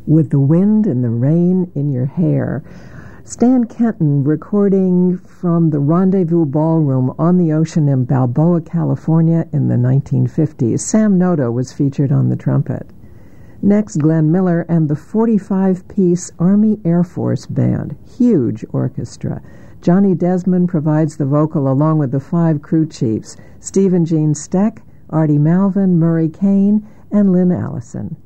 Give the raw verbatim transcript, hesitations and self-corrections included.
With the Wind and the Rain in Your Hair. Stan Kenton recording from the Rendezvous Ballroom on the ocean in Balboa, California in the nineteen fifties. Sam Noto was featured on the trumpet. Next, Glenn Miller and the forty-five piece Army Air Force Band. Huge orchestra. Johnny Desmond provides the vocal along with the five crew chiefs, Stephen Gene Steck, Artie Malvin, Murray Kane, and Lynn Allison.